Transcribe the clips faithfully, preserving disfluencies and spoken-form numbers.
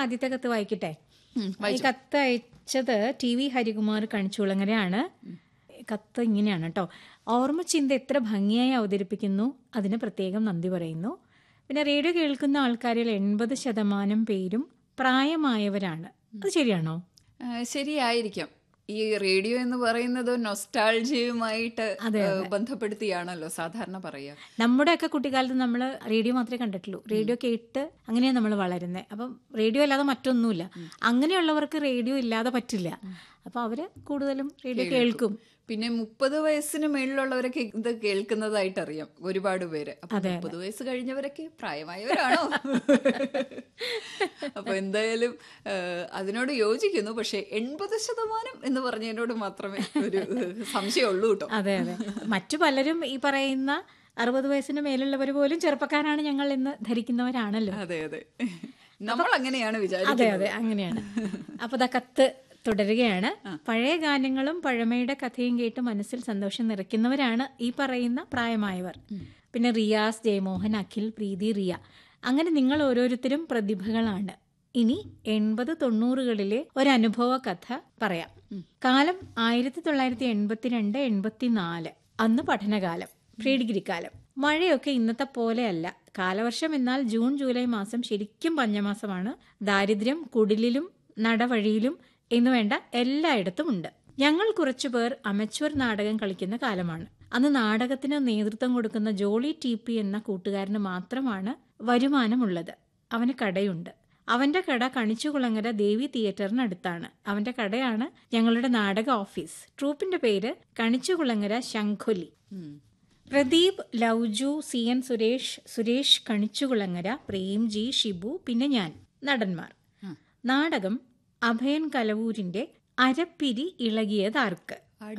ആദ്യത്തെ കത്ത് വായിക്കട്ടെ. ഈ കത്ത് അയച്ചത് ടി വി ഹരികുമാർ കണിച്ചുകുളങ്ങരയാണ്. കത്ത് ഇങ്ങനെയാണ് കേട്ടോ. ഓർമ്മചിന്ത എത്ര ഭംഗിയായി അവതരിപ്പിക്കുന്നു, അതിന് പ്രത്യേകം നന്ദി പറയുന്നു. പിന്നെ റേഡിയോ കേൾക്കുന്ന ആൾക്കാരിൽ എൺപത് ശതമാനം പേരും പ്രായമായവരാണ്. അത് ശരിയാണോ? ശരിയായിരിക്കും. ഈ റേഡിയോ എന്ന് പറയുന്നത് നൊസ്റ്റാൾജിയുമായിട്ട് ബന്ധപ്പെടുത്തിയാണല്ലോ സാധാരണ പറയുക. നമ്മുടെയൊക്കെ കുട്ടിക്കാലത്ത് നമ്മൾ റേഡിയോ മാത്രമേ കണ്ടിട്ടുള്ളൂ. റേഡിയോ കേട്ട് അങ്ങനെയാണ് നമ്മൾ വളരുന്നത്. അപ്പം റേഡിയോ അല്ലാതെ മറ്റൊന്നുമില്ല. അങ്ങനെയുള്ളവർക്ക് റേഡിയോ ഇല്ലാതെ പറ്റില്ല. അപ്പൊ അവര് കൂടുതലും റേഡിയോ കേൾക്കും. പിന്നെ മുപ്പത് വയസ്സിന് മേളിലുള്ളവരൊക്കെ ഇത് കേൾക്കുന്നതായിട്ട് അറിയാം ഒരുപാട് പേര്. അപ്പൊ മുപ്പത് വയസ്സ് കഴിഞ്ഞവരൊക്കെ പ്രായമായവരാണോ? അപ്പൊ എന്തായാലും അതിനോട് യോജിക്കുന്നു. പക്ഷെ എൺപത് ശതമാനം എന്ന് പറഞ്ഞതിനോട് മാത്രമേ ഒരു സംശയമുള്ളൂ കേട്ടോ. അതെ അതെ. മറ്റു പലരും ഈ പറയുന്ന അറുപത് വയസ്സിന് മേലുള്ളവർ പോലും ചെറുപ്പക്കാരാണ് ഞങ്ങൾ എന്ന് ധരിക്കുന്നവരാണല്ലോ. അതെ അതെ, നമ്മൾ അങ്ങനെയാണ് വിചാരിക്കുന്നത്. അതെ അതെ, അങ്ങനെയാണ്. അപ്പൊ ദാ കത്ത് തുടരുകയാണ്. പഴയ ഗാനങ്ങളും പഴമയുടെ കഥയും കേട്ട് മനസ്സിൽ സന്തോഷം നിറയ്ക്കുന്നവരാണ് ഈ പറയുന്ന പ്രായമായവർ. പിന്നെ റിയാസ്, ജയമോഹൻ, അഖിൽ, പ്രീതി, റിയ, അങ്ങനെ നിങ്ങൾ ഓരോരുത്തരും പ്രതിഭകളാണ്. ഇനി എൺപത് തൊണ്ണൂറുകളിലെ ഒരനുഭവ കഥ പറയാം. കാലം ആയിരത്തി തൊള്ളായിരത്തി എൺപത്തിരണ്ട് എൺപത്തിനാല്. അന്ന് പഠനകാലം, പ്രീ ഡിഗ്രി കാലം. മഴയൊക്കെ ഇന്നത്തെ പോലെയല്ല. കാലവർഷം എന്നാൽ ജൂൺ ജൂലൈ മാസം ശരിക്കും പഞ്ഞമാസമാണ്. ദാരിദ്ര്യം കുടിലിലും നടവഴിയിലും എന്നു വേണ്ട എല്ലായിടത്തും ഉണ്ട്. ഞങ്ങൾ കുറച്ചു പേർ അമച്വർ നാടകം കളിക്കുന്ന കാലമാണ്. അന്ന് നാടകത്തിന് നേതൃത്വം കൊടുക്കുന്ന ജോളി ടി പി എന്ന കൂട്ടുകാരന് മാത്രമാണ് വരുമാനമുള്ളത്. അവന് കടയുണ്ട്. അവന്റെ കട കണിച്ചുകുളങ്ങര ദേവി തിയേറ്ററിനടുത്താണ്. അവന്റെ കടയാണ് ഞങ്ങളുടെ നാടക ഓഫീസ്. ട്രൂപ്പിന്റെ പേര് കണിച്ചുകുളങ്ങര ശംഖൊലി. പ്രദീപ്, ലൗജു, സി എൻ സുരേഷ്, സുരേഷ് കണിച്ചുകുളങ്ങര, പ്രേംജി, ഷിബു, പിന്നെ ഞാൻ നടന്മാർ. നാടകം അഭയൻ കലവൂരിന്റെ അരപ്പിരി ഇളകിയതാർക്ക്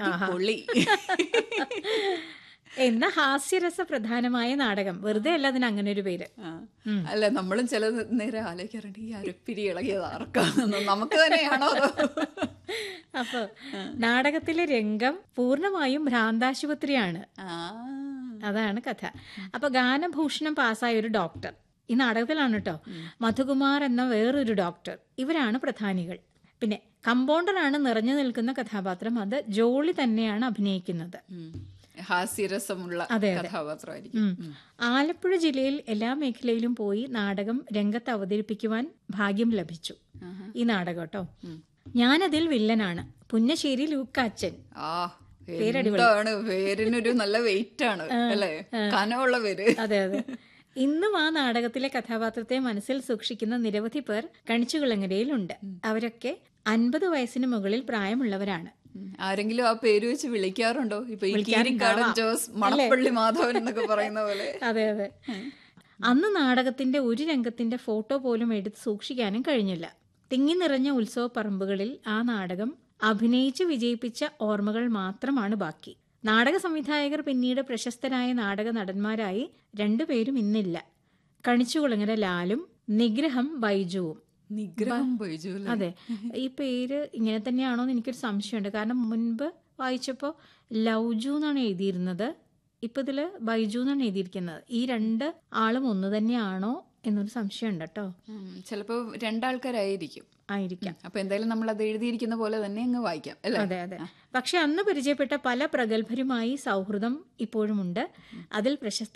എന്ന ഹാസ്യരസ പ്രധാനമായ നാടകം. വെറുതെ അല്ല അതിന് അങ്ങനെ ഒരു പേര്. അല്ല, നമ്മളും ചില നേരം ആലോചിക്കാറുണ്ട്, ഈ അരപ്പിരി ഇളകിയതാർക്കാണെന്ന്. നമുക്ക് തന്നെയാണോ? അപ്പൊ നാടകത്തിലെ രംഗം പൂർണ്ണമായും ഭ്രാന്താശുപത്രിയാണ്. അതാണ് കഥ. അപ്പൊ ഗാനഭൂഷണം പാസ്സായ ഒരു ഡോക്ടർ ഈ നാടകത്തിലാണ് കേട്ടോ. മധുകുമാർ എന്ന വേറൊരു ഡോക്ടർ, ഇവരാണ് പ്രധാനികൾ. പിന്നെ കമ്പൗണ്ടറാണ് നിറഞ്ഞു നിൽക്കുന്ന കഥാപാത്രം. അത് ജോളി തന്നെയാണ് അഭിനയിക്കുന്നത്. ഹാസ്യരസമുള്ള കഥാപാത്രമായിരിക്കും. ആലപ്പുഴ ജില്ലയിൽ എല്ലാ മേഖലയിലും പോയി നാടകം രംഗത്ത് അവതരിപ്പിക്കുവാൻ ഭാഗ്യം ലഭിച്ചു. ഈ നാടകം കേട്ടോ. ഞാനതിൽ വില്ലനാണ്. പുന്നശ്ശേരി ലൂക്കാച്ചൻ. പേരടിപൊളിയാണ്. പേരിനൊരു നല്ല വെയിറ്റ് ആണ് അല്ലേ, കനമുള്ള പേര്. അതെ അതെ. ഇന്നും ആ നാടകത്തിലെ കഥാപാത്രത്തെ മനസ്സിൽ സൂക്ഷിക്കുന്ന നിരവധി പേർ കണിച്ചുകുളങ്ങരയിലുണ്ട്. അവരൊക്കെ അൻപത് വയസ്സിന് മുകളിൽ പ്രായമുള്ളവരാണ്. ആരെങ്കിലും ആ പേര് വെച്ച് വിളിക്കാറുണ്ടോ? ഇപ്പൊ ജോസ്, മണപ്പള്ളി മാധവൻ എന്നൊക്കെ പറയുന്ന പോലെ. അതെ അതെ. അന്ന് നാടകത്തിന്റെ ഒരു രംഗത്തിന്റെ ഫോട്ടോ പോലും എടുത്ത് സൂക്ഷിക്കാനും കഴിഞ്ഞില്ല. തിങ്ങി നിറഞ്ഞ ഉത്സവ പറമ്പുകളിൽ ആ നാടകം അഭിനയിച്ച് വിജയിപ്പിച്ച ഓർമ്മകൾ മാത്രമാണ് ബാക്കി. നാടക സംവിധായകർ പിന്നീട് പ്രശസ്തരായ നാടക നടന്മാരായി രണ്ടുപേരും ഇന്നില്ല. കണിച്ചുകുളങ്ങര ലാലും നിഗ്രഹം ബൈജുവും. നിഗ്രഹം ബൈജു, അതെ. ഈ പേര് ഇങ്ങനെ തന്നെയാണോ എന്ന് എനിക്കൊരു സംശയമുണ്ട്. കാരണം മുൻപ് വായിച്ചപ്പോൾ ലൗജു എന്നാണ് എഴുതിയിരുന്നത്, ഇപ്പൊ ഇതില് ബൈജു എന്നാണ് എഴുതിയിരിക്കുന്നത്. ഈ രണ്ട് ആളും ഒന്ന് തന്നെയാണോ എന്നൊരു സംശയമുണ്ട് കേട്ടോ. ചിലപ്പോ രണ്ടാൾക്കാരായിരിക്കും ആയിരിക്കാം. അപ്പൊ എന്തായാലും നമ്മൾ അത് എഴുതിയിരിക്കുന്ന പോലെ തന്നെ അങ്ങ് വായിക്കാം അല്ലേ? അതെ അതെ. പക്ഷെ അന്ന് പരിചയപ്പെട്ട പല പ്രഗത്ഭരുമായി സൗഹൃദം ഇപ്പോഴുമുണ്ട്. അതിൽ പ്രശസ്ത